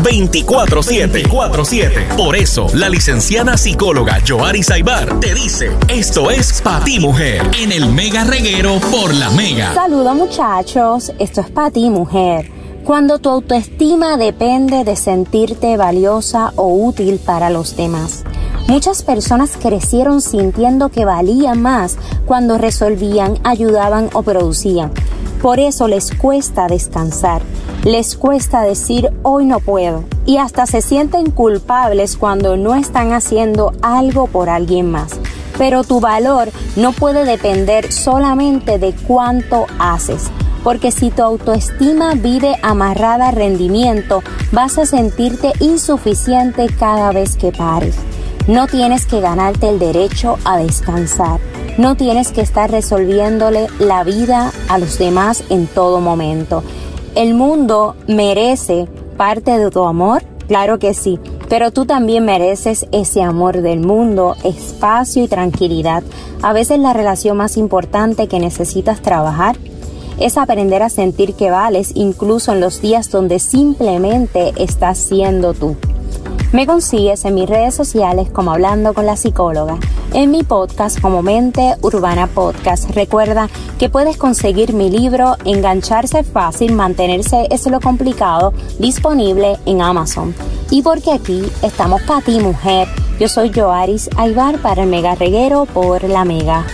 24/7. Por eso, la licenciada psicóloga Yoaris Aybar te dice, esto es Pa' Ti Mujer, en el Mega Reguero por La Mega. Saludos muchachos, esto es Pa' Ti Mujer. Cuando tu autoestima depende de sentirte valiosa o útil para los demás. Muchas personas crecieron sintiendo que valían más cuando resolvían, ayudaban o producían. Por eso les cuesta descansar, les cuesta decir hoy no puedo y hasta se sienten culpables cuando no están haciendo algo por alguien más. Pero tu valor no puede depender solamente de cuánto haces, porque si tu autoestima vive amarrada a rendimiento, vas a sentirte insuficiente cada vez que pares. No tienes que ganarte el derecho a descansar. No tienes que estar resolviéndole la vida a los demás en todo momento. ¿El mundo merece parte de tu amor? Claro que sí, pero tú también mereces ese amor del mundo, espacio y tranquilidad. A veces la relación más importante que necesitas trabajar es aprender a sentir que vales incluso en los días donde simplemente estás siendo tú. Me consigues en mis redes sociales como Hablando con la Psicóloga, en mi podcast como Mente Urbana Podcast. Recuerda que puedes conseguir mi libro Engancharse Fácil, Mantenerse es lo Complicado, disponible en Amazon. Y porque aquí estamos Pa' Ti Mujer, yo soy Yoaris Aybar para el Mega Reguero por La Mega.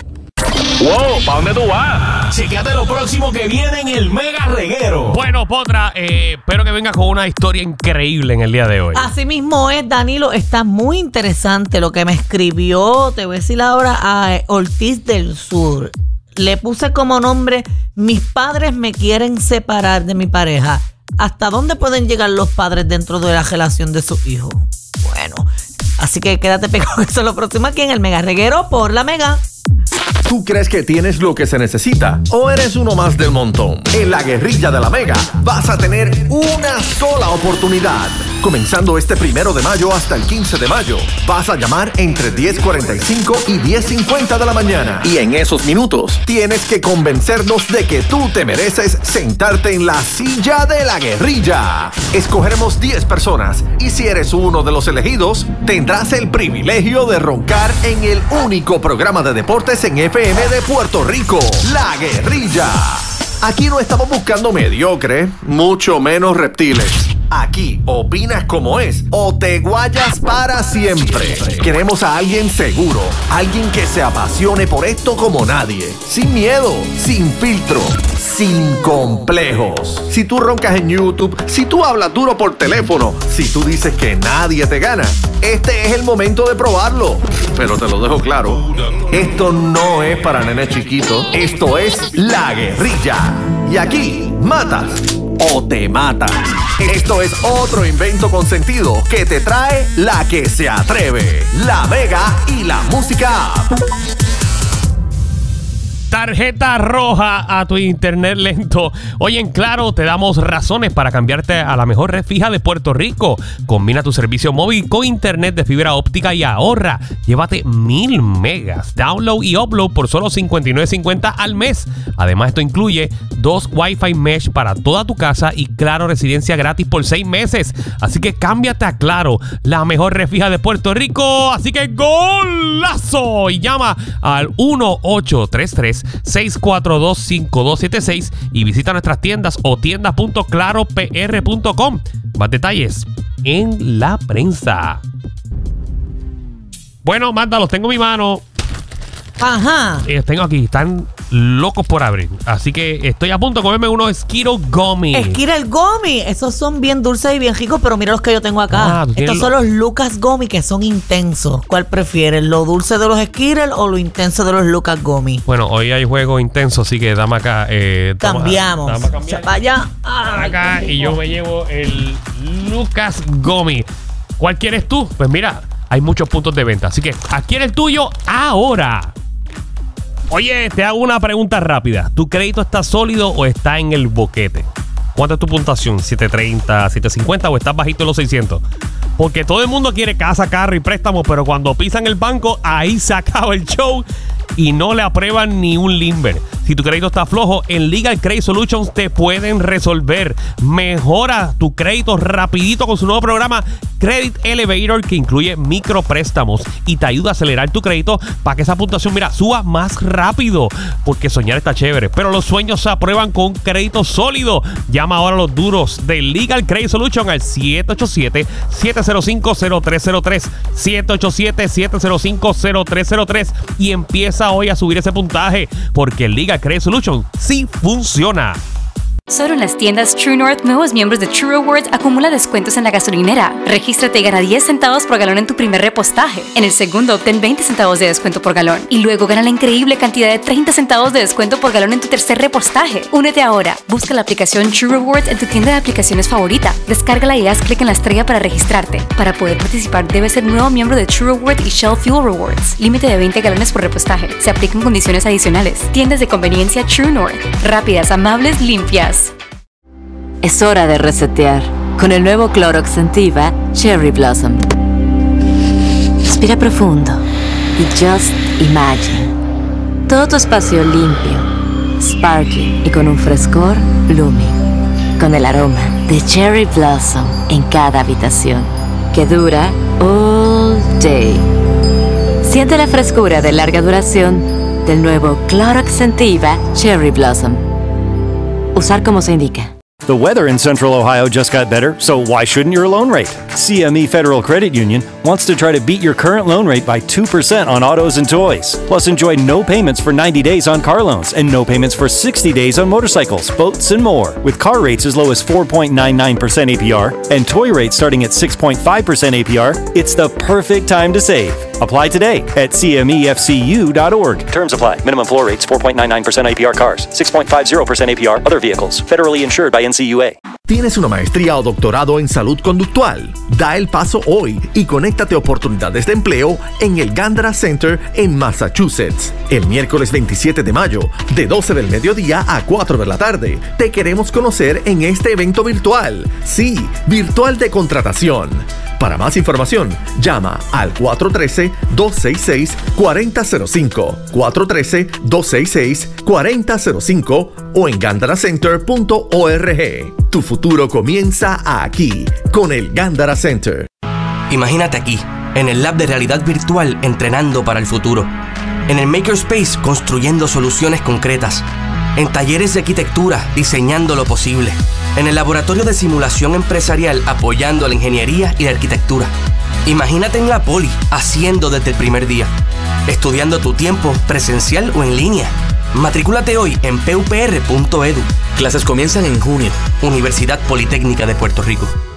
¡Wow! ¿Para dónde tú vas? Chequéate lo próximo que viene en el Mega Reguero. Bueno, Potra, espero que vengas con una historia increíble en el día de hoy. Así mismo es, Danilo. Está muy interesante lo que me escribió, te voy a decir ahora, a Ortiz del Sur. Le puse como nombre, mis padres me quieren separar de mi pareja. ¿Hasta dónde pueden llegar los padres dentro de la relación de sus hijos? Bueno, así que quédate pegado, que eso es lo próximo aquí en el Mega Reguero por La Mega. ¿Tú crees que tienes lo que se necesita? ¿O eres uno más del montón? En la guerrilla de La Mega vas a tener una sola oportunidad. Comenzando este 1 de mayo hasta el 15 de mayo, vas a llamar entre 10:45 y 10:50 de la mañana. Y en esos minutos tienes que convencernos de que tú te mereces sentarte en la silla de la guerrilla. Escogeremos 10 personas y si eres uno de los elegidos, tendrás el privilegio de roncar en el único programa de deportes en FM de Puerto Rico, La Guerrilla. Aquí no estamos buscando mediocre, mucho menos reptiles. Aquí opinas como es o te guayas para siempre. Queremos a alguien seguro, alguien que se apasione por esto como nadie. Sin miedo, sin filtro, sin complejos. Si tú roncas en YouTube, si tú hablas duro por teléfono, si tú dices que nadie te gana, este es el momento de probarlo. Pero te lo dejo claro, esto no es para nenes chiquitos, esto es La Guerrilla. Y aquí matas o te matas. Esto es otro invento con sentido que te trae la que se atreve, La Mega y la Música App. Tarjeta roja a tu internet lento. Hoy en Claro te damos razones para cambiarte a la mejor red fija de Puerto Rico. Combina tu servicio móvil con internet de fibra óptica y ahorra. Llévate 1000 megas, download y upload por solo $59.50 al mes. Además, esto incluye 2 Wi-Fi Mesh para toda tu casa y Claro Residencia gratis por 6 meses. Así que cámbiate a Claro, la mejor red fija de Puerto Rico. Así que ¡golazo! Y llama al 1-833-642-5276 y visita nuestras tiendas o tiendas.claropr.com. Más detalles en la prensa. Bueno, Magda, los tengo en mi mano. Ajá. Tengo aquí, están locos por abrir. Así que estoy a punto de comerme unos Skittles Gummy. Skittles Gummy, esos son bien dulces y bien ricos, pero mira los que yo tengo acá. Estos son los Lucas Gummy, que son intensos. ¿Cuál prefieres? ¿Lo dulce de los Skittles o lo intenso de los Lucas Gummy? Bueno, hoy hay juego intenso, así que dame acá. Cambiamos. Vaya acá y yo me llevo el Lucas Gummy. ¿Cuál quieres tú? Pues mira, hay muchos puntos de venta, así que adquiere el tuyo ahora. Oye, te hago una pregunta rápida. ¿Tu crédito está sólido o está en el boquete? ¿Cuánta es tu puntuación? ¿730, 750 o estás bajito en los 600? Porque todo el mundo quiere casa, carro y préstamo, pero cuando pisan el banco, ahí se acaba el show y no le aprueban ni un limber. Si tu crédito está flojo, en Legal Credit Solutions te pueden resolver. Mejora tu crédito rapidito con su nuevo programa Credit Elevator, que incluye micropréstamos y te ayuda a acelerar tu crédito para que esa puntuación, mira, suba más rápido. Porque soñar está chévere, pero los sueños se aprueban con crédito sólido. Llama ahora a los duros de Legal Credit Solution al 787-705-0303, 787-705-0303 y empieza hoy a subir ese puntaje, porque Legal Credit Solution sí funciona. Solo en las tiendas True North, nuevos miembros de True Rewards acumula descuentos en la gasolinera. Regístrate y gana 10 centavos por galón en tu primer repostaje. En el segundo, obtén 20 centavos de descuento por galón. Y luego gana la increíble cantidad de 30 centavos de descuento por galón en tu tercer repostaje. Únete ahora. Busca la aplicación True Rewards en tu tienda de aplicaciones favorita. Descárgala y haz clic en la estrella para registrarte. Para poder participar, debes ser nuevo miembro de True Rewards y Shell Fuel Rewards. Límite de 20 galones por repostaje. Se aplican condiciones adicionales. Tiendas de conveniencia True North. Rápidas, amables, limpias. Es hora de resetear con el nuevo Clorox Scentiva Cherry Blossom. Respira profundo y just imagine todo tu espacio limpio, sparkling y con un frescor blooming, con el aroma de Cherry Blossom en cada habitación que dura all day. Siente la frescura de larga duración del nuevo Clorox Scentiva Cherry Blossom. Usar como se indica. The weather in Central Ohio just got better, so why shouldn't your loan rate? CME Federal Credit Union wants to try to beat your current loan rate by 2% on autos and toys. Plus, enjoy no payments for 90 days on car loans and no payments for 60 days on motorcycles, boats, and more. With car rates as low as 4.99% APR and toy rates starting at 6.5% APR, it's the perfect time to save. Apply today at cmefcu.org. Terms apply. Minimum floor rates 4.99% APR cars, 6.50% APR other vehicles. Federally insured by NCUA. ¿Tienes una maestría o doctorado en salud conductual? Da el paso hoy y conéctate a oportunidades de empleo en el Gandara Center en Massachusetts. El miércoles 27 de mayo, de 12 del mediodía a 4 de la tarde. Te queremos conocer en este evento virtual. Sí, virtual de contratación. Para más información, llama al 413-266-4005, 413-266-4005 o en gandaracenter.org. Tu futuro comienza aquí, con el Gandara Center. Imagínate aquí, en el lab de realidad virtual entrenando para el futuro. En el Makerspace construyendo soluciones concretas. En talleres de arquitectura diseñando lo posible. En el laboratorio de simulación empresarial apoyando a la ingeniería y la arquitectura. Imagínate en la Poli haciendo desde el primer día. Estudiando tu tiempo, presencial o en línea. Matrículate hoy en pupr.edu. Clases comienzan en junio. Universidad Politécnica de Puerto Rico.